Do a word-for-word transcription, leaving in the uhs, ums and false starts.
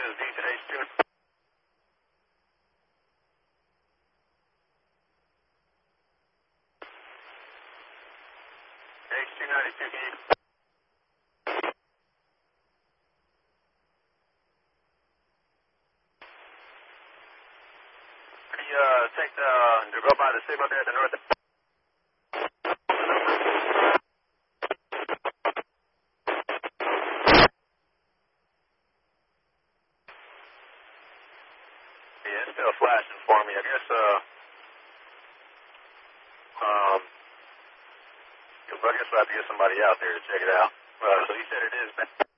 is Decent H two. H two ninety-two, can you? Can you uh, take the, to go by the signal there at the north? Yeah, it's still flashing for me. I guess, uh, um, I guess we'll have to get somebody out there to check it out. Uh, so he said it is bad.